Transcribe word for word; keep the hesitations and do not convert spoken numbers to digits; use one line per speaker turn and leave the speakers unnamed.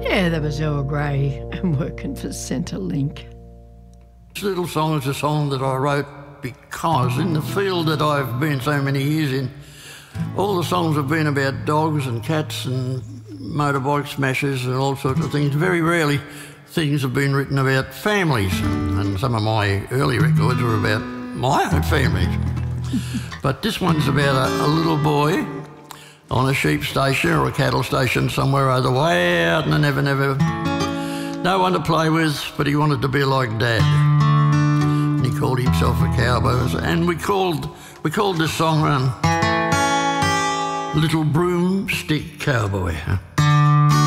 Yeah, that was Earl Grey and working for Centrelink.
This little song is a song that I wrote because in the field that I've been so many years in, all the songs have been about dogs and cats and motorbike smashes and all sorts of things. Very rarely things have been written about families, and some of my early records were about my own families. But this one's about a, a little boy on a sheep station or a cattle station somewhere other way out in the never never. No one to play with, but he wanted to be like Dad. And he called himself a cowboy, and we called we called this song um, Little Broomstick Cowboy.